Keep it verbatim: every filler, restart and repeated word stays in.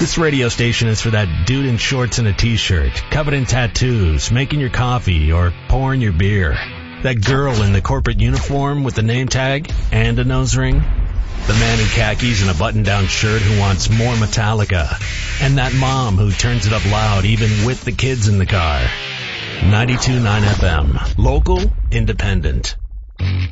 This radio station is for that dude in shorts and a t-shirt, covered in tattoos, making your coffee or pouring your beer. That girl in the corporate uniform with the name tag and a nose ring. The man in khakis and a button-down shirt who wants more Metallica. And that mom who turns it up loud even with the kids in the car. ninety-two point nine F M. Local, independent.